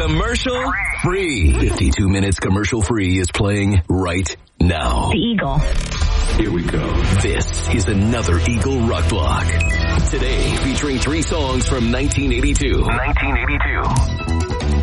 Commercial free. 52 minutes commercial free is playing right now. The Eagle. Here we go. This is another Eagle Rock Block. Today, featuring 3 songs from 1982.